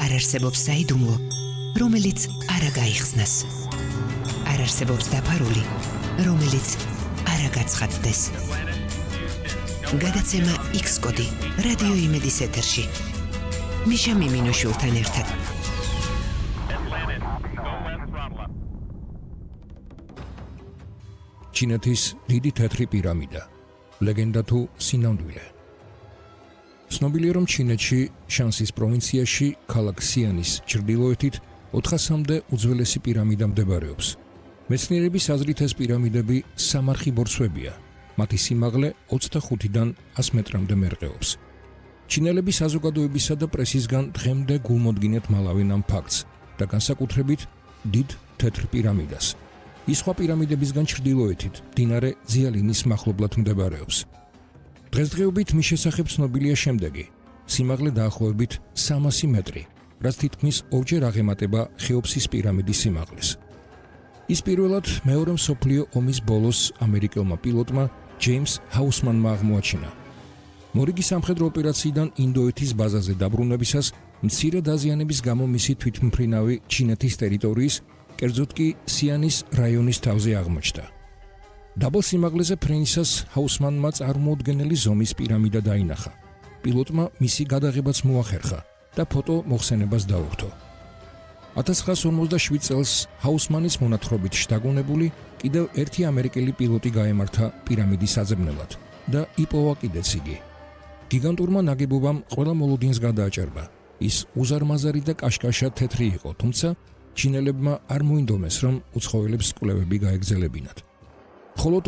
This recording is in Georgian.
არ არსებობს საიდუმლო, რომელიც არ გაიხსნას. არ არსებობს დაფარული, რომელიც არ გაცხადდეს. გადაცემა X-კოდი რადიო იმედის ეთერში. მიშა მიმინოშულთან ერთად. ჩინეთის დიდი თეთრი პირამიდა. ლეგენდა თუ სინამდვილე. ცნობილია, რომ ჩინეთში შანსის პროვინციაში ქალაქ სიანის ჩრდილოეთით 400-მდე უძველესი პირამიდა მდებარეობს. მეცნიერების აზრით ეს პირამიდები სამარხი ბორცვებია. მათი სიმაღლე 25-დან 100 მეტრამდე მერყეობს. ჩინელები საზოგადოებისა და პრესისგან დღემდე გულმოდგინედ მალავენ ამ ფაქტს და განსაკუთრებით დიდ თეთრ პირამიდას. ის სხვა პირამიდებისგან ჩრდილოეთით, მდინარე ძიალინის მახლობლად მდებარეობს. დღესდღეობით მის შესახებ ცნობილია შემდეგი: სიმაღლე დაახლოებით 300 მეტრი, რაც თითქმის ორჯერ აღემატება ხეოფსის პირამიდის სიმაღლეს. ის პირველად მეორე მსოფლიო ომის ბოლოს ამერიკელმა პილოტმა ჯეიმს ჰაუსმანმა აღმოაჩინა. მორიგი სამხედრო ოპერაციიდან ინდოეთის ბაზაზე დაბრუნებისას მცირე დაზიანების გამო მისი თვითმფრინავი ჩინეთის ტერიტორიის, კერძოდ კი სიანის რაიონის თავზე აღმოჩნდა. დაბალ სიმაღლეზე ფრენისას ჰაუსმანმა წარმოუდგენელი ზომის პირამიდა დაინახა. პილოტმა მისი გადაღებაც მოახერხა და ფოტო მოხსენებას დაუხტო. 1957 წელს ჰაუსმანის მონათხრობით შთაგონებული კიდევ ერთი ამერიკელი პილოტი გაემართა პირამიდის საძებნელად და იპოვა კიდეც იგი. გიგანტურმა ნაგებობამ ყველა მოლოდინს გადააჭერბა. ის უზარმაზარი და კაშკაშა თეთრი იყო, თუმცა ჩინელებმა არ მოინდომეს, რომ უცხოელებს კვლევები გაეგზელებინათ. ხოლო